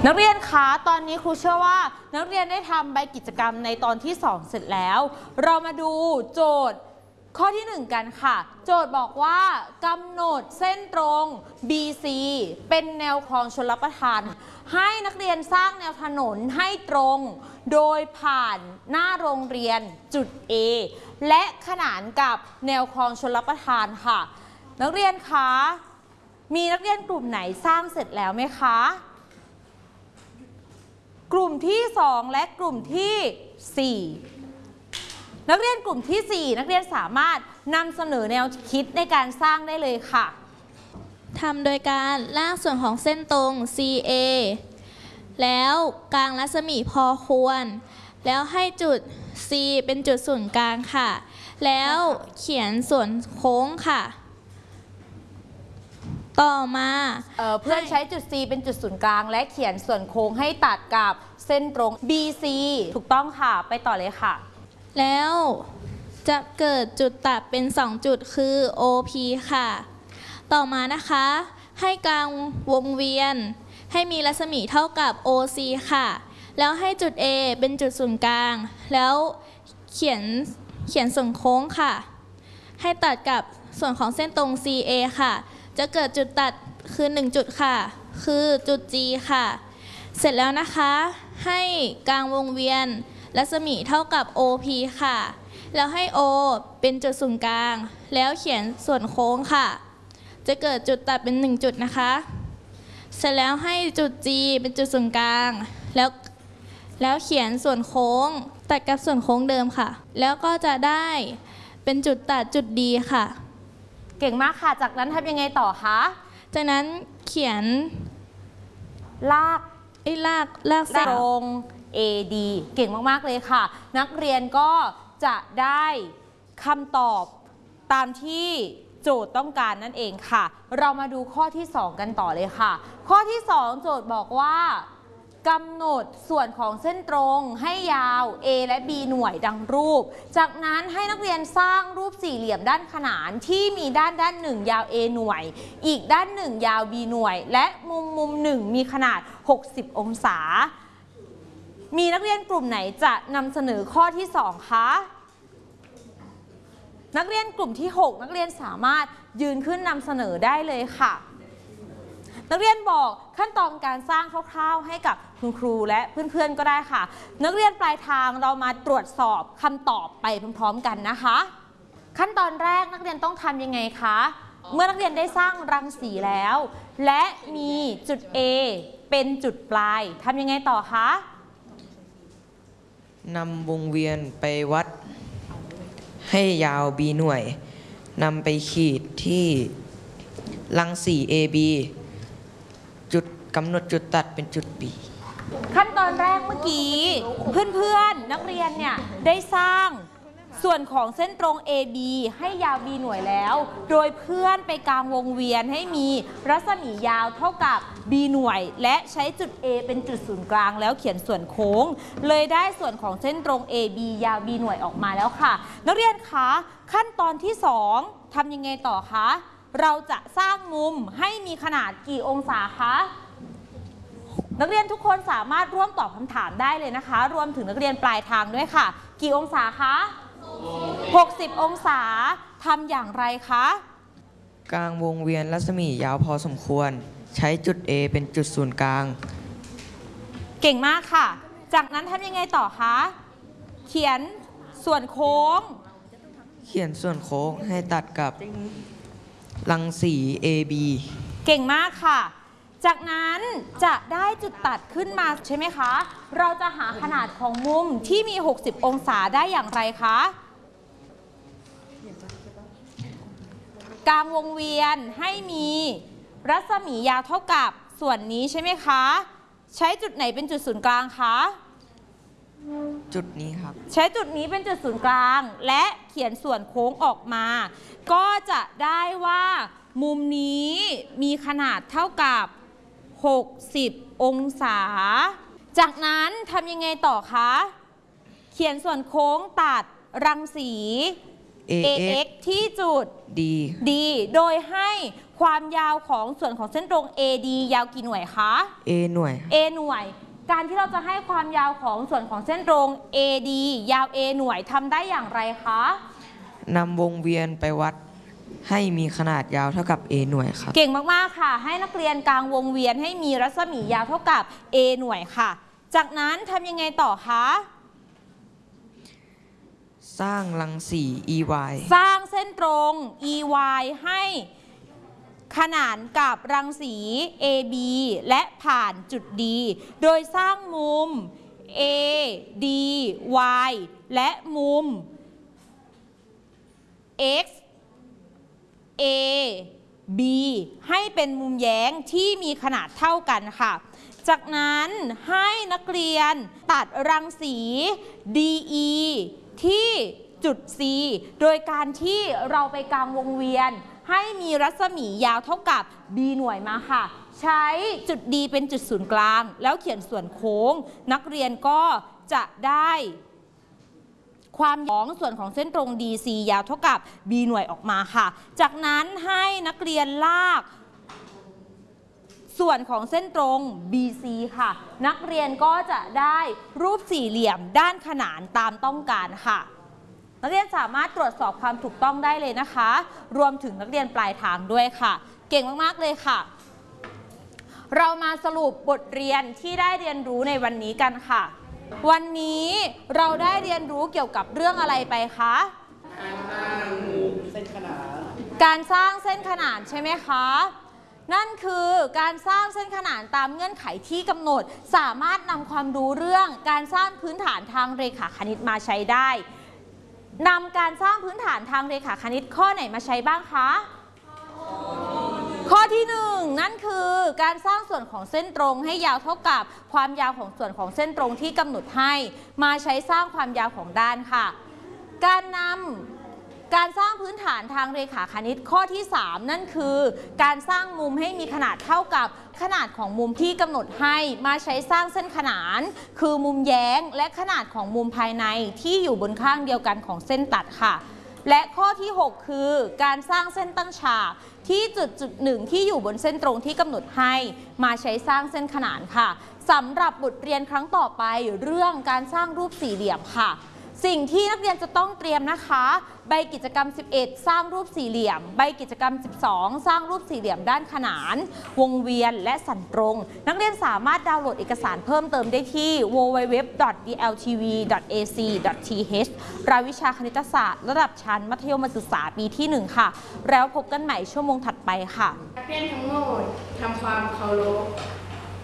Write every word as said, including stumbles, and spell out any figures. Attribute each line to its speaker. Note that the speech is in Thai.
Speaker 1: นักเรียนคะตอนนี้ครูเชื่อว่านักเรียนได้ทำใบกิจกรรมในตอนที่สองเสร็จแล้วเรามาดูโจทย์ข้อที่หนึ่งกันค่ะโจทย์บอกว่ากำหนดเส้นตรง บี ซี เป็นแนวคลองชลประทานให้นักเรียนสร้างแนวถนนให้ตรงโดยผ่านหน้าโรงเรียนจุด A และขนานกับแนวคลองชลประทานค่ะนักเรียนคะมีนักเรียนกลุ่มไหนสร้างเสร็จแล้วไหมคะกลุ่มที่สองและกลุ่มที่สี่นักเรียนกลุ่มที่สี่นักเรียนสามารถนำเสนอแนวคิดในการสร้างได้เลยค่ะ
Speaker 2: ทำโดยการลากส่วนของเส้นตรง ซี เอ แล้วกลางรัศมีพอควรแล้วให้จุด C เป็นจุดศูนย์กลางค่ะแล้วเขียนส่วนโค้งค่ะต่อมา
Speaker 1: เ, เพื่อนใช้จุด C เป็นจุดศูนย์กลางและเขียนส่วนโค้งให้ตัดกับเส้นตรง บี ซี ถูกต้องค่ะไปต่อเลยค่ะ
Speaker 2: แล้วจะเกิดจุดตัดเป็นสองจุดคือ โอ พี ค่ะต่อมานะคะให้กลางวงเวียนให้มีรัศมีเท่ากับ โอ ซี ค่ะแล้วให้จุด A เป็นจุดศูนย์กลางแล้วเขียนเขียนส่วนโค้งค่ะให้ตัดกับส่วนของเส้นตรง ซี เอ ค่ะจะเกิดจุดตัดคือหนึ่งจุดค่ะคือจุด G ค่ะเสร็จแล้วนะคะให้กลางวงเวียนรัศมีเท่ากับ โอ พี ค่ะแล้วให้ O เป็นจุดศูนย์กลางแล้วเขียนส่วนโค้งค่ะจะเกิดจุดตัดเป็นหนึ่งจุดนะคะเสร็จแล้วให้จุด G เป็นจุดศูนย์กลางแล้วแล้วเขียนส่วนโค้งตัดกับส่วนโค้งเดิมค่ะแล้วก็จะได้เป็นจุดตัดจุด D ค่ะ
Speaker 1: เก่งมากค่ะจากนั้นทำยังไงต่อคะ
Speaker 2: จากนั้นเขียน
Speaker 1: ลาก
Speaker 2: ไอ้ลากลาก
Speaker 1: ตรง เอ ดี เก่งมากๆเลยค่ะนักเรียนก็จะได้คำตอบตามที่โจทย์ต้องการนั่นเองค่ะเรามาดูข้อที่สองกันต่อเลยค่ะข้อที่สองโจทย์บอกว่ากำหนดส่วนของเส้นตรงให้ยาว A และ B หน่วยดังรูปจากนั้นให้นักเรียนสร้างรูปสี่เหลี่ยมด้านขนานที่มีด้านด้านหนึ่งยาว A หน่วยอีกด้านหนึ่งยาว B หน่วยและมุมมุมหนึ่งมีขนาดหกสิบองศามีนักเรียนกลุ่มไหนจะนำเสนอข้อที่สองคะนักเรียนกลุ่มที่หกนักเรียนสามารถยืนขึ้นนำเสนอได้เลยค่ะนักเรียนบอกขั้นตอนการสร้างคร่าวๆให้กับคุณครูและเพื่อนๆก็ได้ค่ะนักเรียนปลายทางเรามาตรวจสอบคำตอบไปพร้อมๆกันนะคะขั้นตอนแรกนักเรียนต้องทำยังไงคะเมื่อนักเรียนได้สร้างรังสีแล้วและมีจุด A เป็นจุดปลายทำยังไงต่อคะ
Speaker 3: นำวงเวียนไปวัดให้ยาว B หน่วยนำไปขีดที่รังสี เอ บี จุดกำหนดจุดตัดเป็นจุด B
Speaker 1: ขั้นตอนแรกเมื่อกี้เพื่อนๆนักเรียนเนี่ยได้สร้างส่วนของเส้นตรง เอ บี ให้ยาว B หน่วยแล้วโดยเพื่อนไปกลางวงเวียนให้มีรัศมียาวเท่ากับ B หน่วยและใช้จุด A เป็นจุดศูนย์กลางแล้วเขียนส่วนโค้งเลยได้ส่วนของเส้นตรง เอ บี ยาว B หน่วยออกมาแล้วค่ะนักเรียนคะขั้นตอนที่สองทำยังไงต่อคะเราจะสร้างมุมให้มีขนาดกี่องศาคะนักเรียนทุกคนสามารถร่วมตอบคำถามได้เลยนะคะรวมถึงนักเรียนปลายทางด้วยค่ะกี่องศาคะหกสิบองศาทำอย่างไรคะ
Speaker 3: กลางวงเวียนรัศมียาวพอสมควรใช้จุด A เป็นจุดศูนย์กลาง
Speaker 1: เก่งมากค่ะจากนั้นทำยังไงต่อคะเขียนส่วนโค้ง
Speaker 3: เขียนส่วนโค้งให้ตัดกับรังสี เอ บี
Speaker 1: เก่งมากค่ะจากนั้นจะได้จุดตัดขึ้นมาใช่ไหมคะเราจะหาขนาดของมุมที่มีหกสิบองศาได้อย่างไรคะกลางวงเวียนให้มีรัศมียาวเท่ากับส่วนนี้ใช่ไหมคะใช้จุดไหนเป็นจุดศูนย์กลางคะ
Speaker 3: จุดนี้ครับ
Speaker 1: ใช้จุดนี้เป็นจุดศูนย์กลางและเขียนส่วนโค้งออกมาก็จะได้ว่ามุมนี้มีขนาดเท่ากับหกสิบองศาจากนั้นทำยังไงต่อคะเขียนส่วนโค้งตัดรังสี เอ เอ็กซ์ ที่จุด
Speaker 3: D
Speaker 1: D โดยให้ความยาวของส่วนของเส้นตรง เอ ดี ยาวกี่หน่วยคะ
Speaker 3: A หน่วย
Speaker 1: A หน่วย การที่เราจะให้ความยาวของส่วนของเส้นตรง เอ ดี ยาว A หน่วยทำได้อย่างไรคะ
Speaker 3: นำวงเวียนไปวัดให้มีขนาดยาวเท่ากับ A หน่วยครับ
Speaker 1: เก่งมากๆค่ะให้นักเรียนกลางวงเวียนให้มีรัศมียาวเท่ากับ A หน่วยค่ะจากนั้นทำยังไงต่อคะ
Speaker 3: สร้างรังสี อี วาย
Speaker 1: สร้างเส้นตรง อี วาย ให้ขนานกับรังสี เอ บี และผ่านจุด D โดยสร้างมุม เอ ดี วาย และมุม X A B ให้เป็นมุมแย้งที่มีขนาดเท่ากันค่ะจากนั้นให้นักเรียนตัดรังสี ดี อี ที่จุด C โดยการที่เราไปกางวงเวียนให้มีรัศมียาวเท่ากับ B หน่วยมาค่ะใช้จุด D เป็นจุดศูนย์กลางแล้วเขียนส่วนโค้งนักเรียนก็จะได้ความของส่วนของเส้นตรง ดี ซี ยาวเท่ากับ B หน่วยออกมาค่ะจากนั้นให้นักเรียนลากส่วนของเส้นตรง บี ซี ค่ะนักเรียนก็จะได้รูปสี่เหลี่ยมด้านขนานตามต้องการค่ะนักเรียนสามารถตรวจสอบความถูกต้องได้เลยนะคะรวมถึงนักเรียนปลายทางด้วยค่ะเก่งมากๆเลยค่ะเรามาสรุปบทเรียนที่ได้เรียนรู้ในวันนี้กันค่ะวันนี้เราได้เรียนรู้เกี่ยวกับเรื่องอะไรไปคะการสร้างเส้นขนานใช่ไหมคะนั่นคือการสร้างเส้นขนานตามเงื่อนไขที่กำหนดสามารถนำความรู้เรื่องการสร้างพื้นฐานทางเรขาคณิตมาใช้ได้นำการสร้างพื้นฐานทางเรขาคณิตข้อไหนมาใช้บ้างคะข้อที่หนึ่งนั่นคือการสร้างส่วนของเส้นตรงให้ยาวเท่ากับความยาวของส่วนของเส้นตรงที่กำหนดให้มาใช้สร้างความยาวของด้านค่ะการนำการสร้างพื้นฐานทางเรขาคณิตข้อที่สามนั่นคือการสร้างมุมให้มีขนาดเท่ากับขนาดของมุมที่กำหนดให้มาใช้สร้างเส้นขนานคือมุมแย้งและขนาดของมุมภายในที่อยู่บนข้างเดียวกันของเส้นตัดค่ะและข้อที่หกคือการสร้างเส้นตั้งฉากที่จุดจุดหนึ่งที่อยู่บนเส้นตรงที่กำหนดให้มาใช้สร้างเส้นขนานค่ะสำหรับบทเรียนครั้งต่อไปเรื่องการสร้างรูปสี่เหลี่ยมค่ะสิ่งที่นักเรียนจะต้องเตรียมนะคะใบกิจกรรมสิบเอ็ดสร้างรูปสี่เหลี่ยมใบกิจกรรมสิบสองสร้างรูปสี่เหลี่ยมด้านขนานวงเวียนและสันตรงนักเรียนสามารถดาวน์โหลดเอกสารเพิ่มเติมได้ที่ ดับเบิลยู ดับเบิลยู ดับเบิลยู ดอท ดี แอล ที วี ดอท เอ ซี ดอท ที เอช รายวิชาคณิตศาสตร์ระดับชั้นมัธยมศึกษาปีที่หนึ่งค่ะแล้วพบกันใหม่ชั่วโมงถัดไปค่ะ
Speaker 4: นักเรียนทั้งหมดทำความเคารพ